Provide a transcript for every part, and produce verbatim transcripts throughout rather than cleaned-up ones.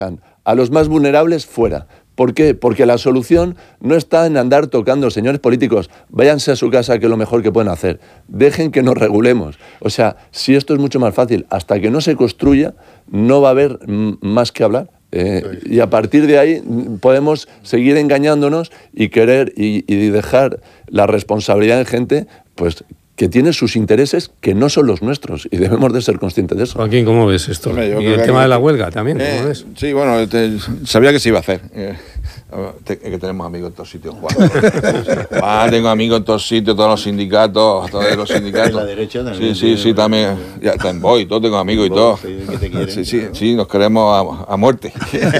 a los más vulnerables fuera. ¿Por qué? Porque la solución no está en andar tocando, señores políticos, váyanse a su casa, que es lo mejor que pueden hacer. Dejen que nos regulemos. O sea, si esto es mucho más fácil, hasta que no se construya, no va a haber m- más que hablar. Eh, y a partir de ahí podemos seguir engañándonos y querer y, y dejar la responsabilidad en gente, pues, que tiene sus intereses que no son los nuestros, y debemos de ser conscientes de eso. Joaquín, ¿cómo ves esto? Hombre, y el tema que, de la huelga también, eh, ¿cómo ves? Sí, bueno, te, sabía que se iba a hacer. Eh, te, que tenemos amigos en todos sitios, Juan. Ah, tengo amigos en todos sitios, todos los sindicatos, todos los sindicatos. En la derecha también. Sí, sí, sí, también. Ya está en Voy, todos tengo amigos y todo. Sí, sí, sí, nos queremos a, a muerte.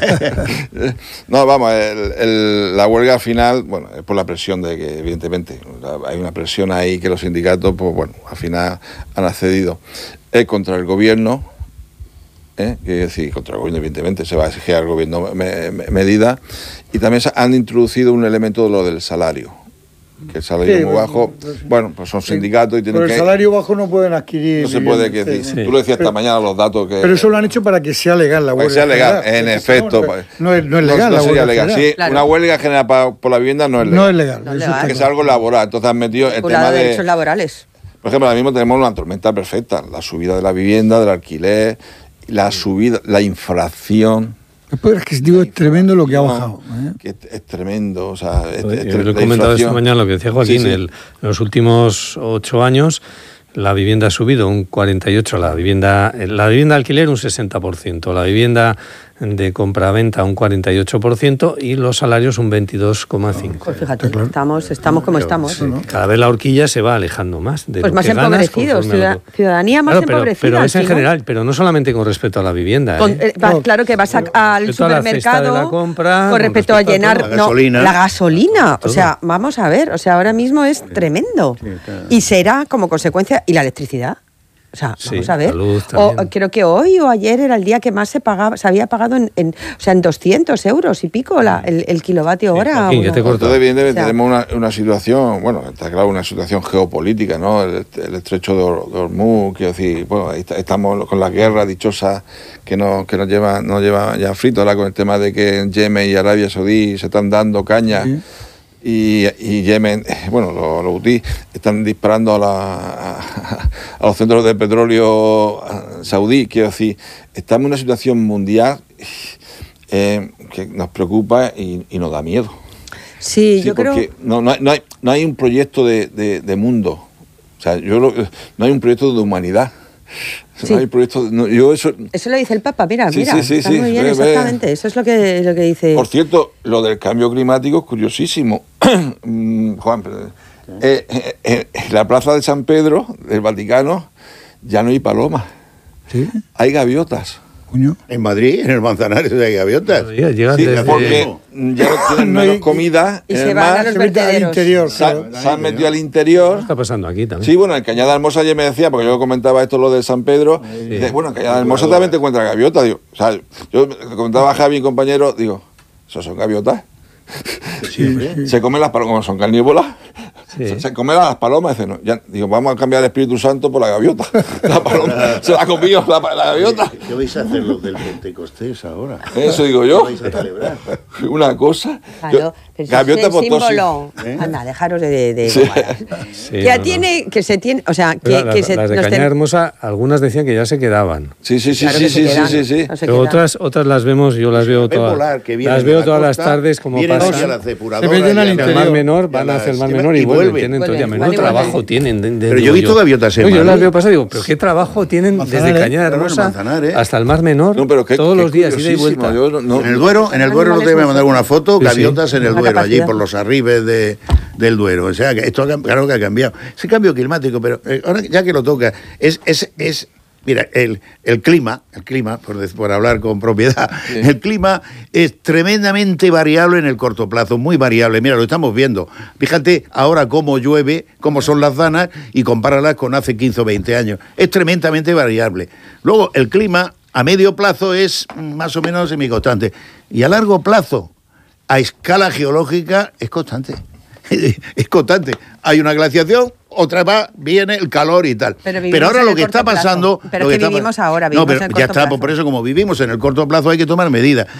No, vamos, el, el, la huelga final, bueno, es por la presión de que, evidentemente, hay una presión ahí que los sindicatos, pues bueno, al final han accedido. Es contra el gobierno. ¿Eh? Que decir, contra el gobierno, evidentemente, se va a exigir al gobierno me, me, medidas, y también han introducido un elemento de lo del salario, que el salario sí, muy bajo, pues, bueno, pues son sindicatos y tienen pero que... el salario bajo no pueden adquirir... No se puede, que decir, sí. Tú lo decías pero, esta mañana, los datos que... Pero eso lo han hecho para que sea legal la huelga. Para que sea legal, general, en efecto. No, no, es, no es legal no, no la huelga legal. Sí, claro. Una huelga generada para, por la vivienda no es legal. No es legal. No es legal. Que es algo laboral, entonces han metido el tema de... de... derechos laborales. Por ejemplo, ahora mismo tenemos una tormenta perfecta, la subida de la vivienda, del alquiler... La subida, la inflación. El poder adquisitivo es tremendo lo que ha bajado. ¿eh? Que es, es tremendo. O sea, es, Yo es, lo he comentado esta mañana lo que decía Joaquín. Sí, sí. El, en los últimos ocho años la vivienda ha subido un cuarenta y ocho por ciento, la vivienda, la vivienda de alquiler un sesenta por ciento, la vivienda de compraventa un cuarenta y ocho por ciento y los salarios un veintidós coma cinco por ciento. Pues fíjate, claro. estamos, estamos como estamos. Sí, ¿no? Cada vez la horquilla se va alejando más de pues lo más que empobrecidos, ciudad, ciudadanía más claro, pero, empobrecida. Pero es en general, pero no solamente con respecto a la vivienda. Con, ¿eh? eh, va, no, claro que vas a, al supermercado la compra, con respecto a llenar la gasolina. No, la gasolina. O sea, vamos a ver, o sea, ahora mismo es tremendo. Sí, claro. Y será como consecuencia, y la electricidad. O sea, sí, vamos a ver. O, creo que hoy o ayer era el día que más se pagaba, se había pagado en, en o sea, en doscientos euros y pico la, el, el kilovatio hora. Sí, ya te corto. Entonces, evidentemente, o sea, tenemos una, una situación, bueno, está claro, una situación geopolítica, ¿no? El, el estrecho de, de Hormuz, quiero decir, bueno, ahí está, estamos con la guerra dichosa que nos, que nos lleva, nos lleva ya frito, ahora con el tema de que en Yemen y Arabia Saudí se están dando caña. Sí. Y, y Yemen, bueno, los, los hutíes están disparando a, la, a, a los centros de petróleo saudí. Quiero decir, estamos en una situación mundial eh, que nos preocupa y, y nos da miedo. Sí, sí yo porque creo... No, no, no, hay, no hay un proyecto de, de, de mundo. O sea, yo lo, no hay un proyecto de humanidad. Sí. No hay proyecto, no, yo eso... eso lo dice el Papa, mira, sí, mira, sí, sí, está sí, muy bien, ve, exactamente, ve. Eso es lo que, lo que dice... Por cierto, lo del cambio climático es curiosísimo. Juan, eh, eh, eh, en la plaza de San Pedro, del Vaticano, ya no hay palomas, ¿sí? Hay gaviotas. Coño. En Madrid, en el Manzanares, hay gaviotas. Sí, sí, desde... porque ya no tienen menos comida y en se el van mar, a los vertederos. Al interior, se, claro. se han metido al interior. ¿Qué está pasando aquí también? Sí, bueno, en Cañada Hermosa ya me decía, porque yo comentaba esto lo de San Pedro, sí. Dice, bueno, en Cañada Hermosa también te encuentras gaviotas. Digo, o sea, yo comentaba a Javi, mi compañero, digo, ¿esos son gaviotas? Sí, sí. Se comen las palomas, son carnívoras. Sí. Se, se comen las palomas. Dice, no, ya, digo, vamos a cambiar el Espíritu Santo por la gaviota. La paloma se la ha comido la, la gaviota. ¿Qué vais a hacer los del Pentecostés ahora? Eso digo yo. ¿Qué vais a celebrar? Una cosa. Claro, yo, gaviota es por símbolo. ¿Eh? Anda, dejaros de, de, de sí. Sí, ya no, tiene, que se tiene, o sea, que, las, que se... las de Cañada ten... Hermosa, algunas decían que ya se quedaban. Sí, sí, sí, claro sí, sí, quedan, sí, sí, no sí. Pero otras, otras las vemos, yo las veo todas. Volar, que las veo la todas costa, las tardes como pasan. Se meten al el mar menor, van hacia el mar menor y vuelven. Tienen todavía menos trabajo tienen. De, de, pero yo he visto gaviotas en Madrid. Yo las veo pasar y digo, pero qué trabajo tienen desde Cañada Hermosa hasta el mar menor, no, pero qué, todos qué los días, ida y vuelta. Yo no, no. En el Duero, en el Duero no te voy a mandar una foto, sí, gaviotas sí. en el Duero, allí por los arribes de, del Duero. O sea, que esto claro que ha cambiado. Ese cambio climático, pero eh, ahora ya que lo toca, es... es, es Mira, el, el clima, el clima, por, por hablar con propiedad, sí. El clima es tremendamente variable en el corto plazo, muy variable. Mira, lo estamos viendo. Fíjate ahora cómo llueve, cómo son las danas y compáralas con hace quince o veinte años. Es tremendamente variable. Luego, el clima a medio plazo es más o menos semiconstante. Y a largo plazo, a escala geológica, es constante. Es constante. Hay una glaciación, otra vez viene el calor y tal. Pero Pero, vivimos ahora en lo el que corto está plazo. pasando... Pero lo que está vivimos pa- ahora, No, vivimos pero en el ya corto está, plazo. por eso como vivimos en el corto plazo hay que tomar medidas.